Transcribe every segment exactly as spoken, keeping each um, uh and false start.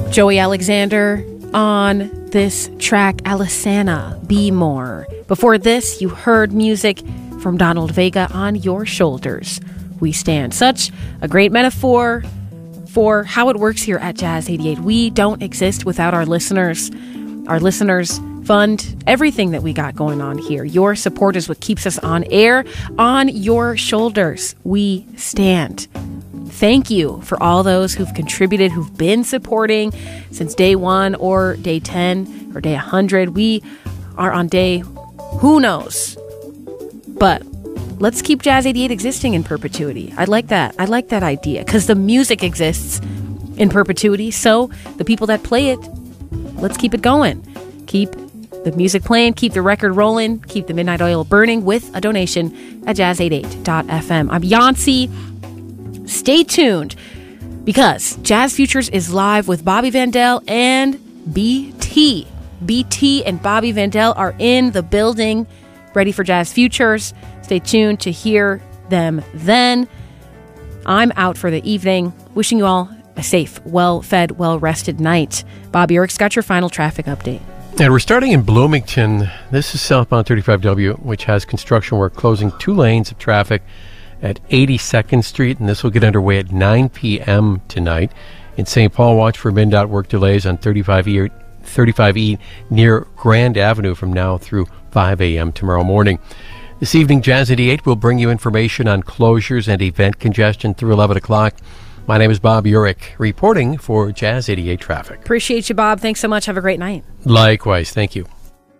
Joey Alexander on this track, Alisana, Be More. Before this, you heard music from Donald Vega on Your Shoulders, We Stand. Such a great metaphor for how it works here at Jazz eighty-eight. We don't exist without our listeners. Our listeners fund everything that we got going on here. Your support is what keeps us on air. On Your Shoulders, We Stand. Thank you for all those who've contributed, who've been supporting since day one or day ten or day one hundred. We are on day who knows. But let's keep Jazz eighty-eight existing in perpetuity. I like that. I like that idea because the music exists in perpetuity. So the people that play it, let's keep it going. Keep the music playing, keep the record rolling, keep the midnight oil burning with a donation at jazz eighty-eight dot f m. I'm Yancy. Stay tuned because Jazz Futures is live with Bobby Vandell and B T. B T and Bobby Vandell are in the building, ready for Jazz Futures. Stay tuned to hear them then. I'm out for the evening. Wishing you all a safe, well-fed, well-rested night. Bob Urick's got your final traffic update. And we're starting in Bloomington. This is southbound thirty-five W, which has construction work closing two lanes of traffic at eighty-second Street, and this will get underway at nine p.m. tonight. In Saint Paul, watch for M N-Dot work delays on thirty-five E near Grand Avenue from now through five a.m. tomorrow morning. This evening, Jazz eighty-eight will bring you information on closures and event congestion through eleven o'clock. My name is Bob Urick, reporting for Jazz eighty-eight Traffic. Appreciate you, Bob. Thanks so much. Have a great night. Likewise. Thank you.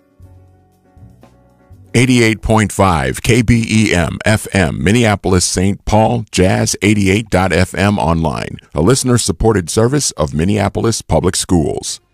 eighty-eight point five K B E M F M, Minneapolis, Saint Paul, Jazz eighty-eight dot f m online, a listener-supported service of Minneapolis Public Schools.